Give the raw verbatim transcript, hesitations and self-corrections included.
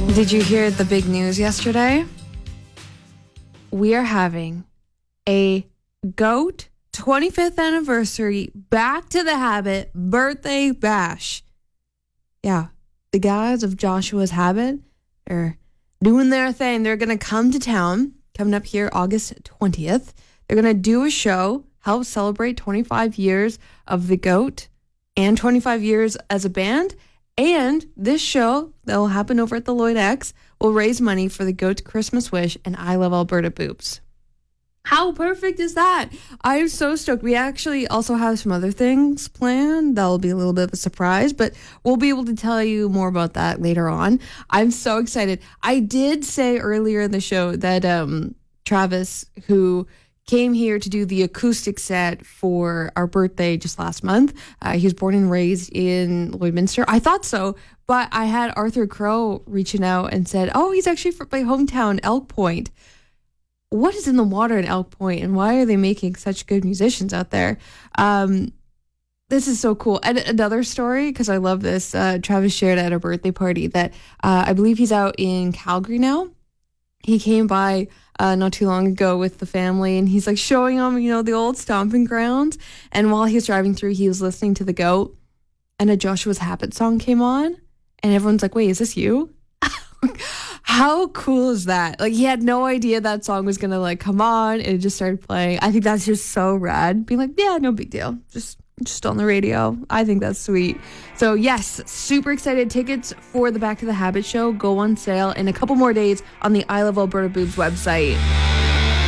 Did you hear the big news yesterday? We are having a GOAT twenty-fifth anniversary Back to the Habit birthday bash. Yeah, the guys of Joshua's Habit are doing their thing. They're going to come to town, coming up here August twentieth. They're going to do a show, help celebrate twenty-five years of the GOAT and twenty-five years as a band. And this show that will happen over at the Lloyd X will raise money for the GOAT Christmas Wish and I Love Alberta Boobs. How perfect is that? I'm so stoked. We actually also have some other things planned. That'll be a little bit of a surprise, but we'll be able to tell you more about that later on. I'm so excited. I did say earlier in the show that um, Travis, who came here to do the acoustic set for our birthday just last month. Uh, he was born and raised in Lloydminster. I thought so, but I had Arthur Crow reaching out and said, oh, he's actually from my hometown, Elk Point. What is in the water in Elk Point, and why are they making such good musicians out there? Um, this is so cool. And another story, because I love this, uh, Travis shared at a birthday party that uh, I believe he's out in Calgary now. He came by uh, not too long ago with the family, and he's like showing them, you know, the old stomping grounds. And while he was driving through, he was listening to the GOAT, and a Joshua's Habit song came on, and everyone's like, wait, is this you? How cool is that? Like, he had no idea that song was going to like come on, and it just started playing. I think that's just so rad. Being like, yeah, no big deal. Just just on the radio. I think that's sweet. So yes, super excited. Tickets for the Back to the Habit show go on sale in a couple more days on the I Love Alberta Boobs website.